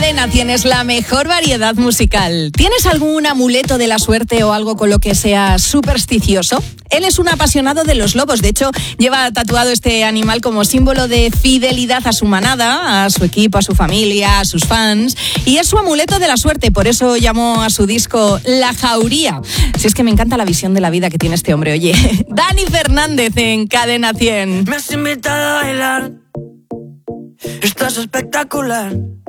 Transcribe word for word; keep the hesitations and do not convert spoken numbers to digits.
Cadena tienes la mejor variedad musical. ¿Tienes algún amuleto de la suerte o algo con lo que seas supersticioso? Él es un apasionado de los lobos. De hecho, lleva tatuado este animal como símbolo de fidelidad a su manada, a su equipo, a su familia, a sus fans. Y es su amuleto de la suerte. Por eso llamó a su disco La Jauría. Si es que me encanta la visión de la vida que tiene este hombre. Oye, Dani Fernández en Cadena cien. Me has invitado a bailar. Estás espectacular.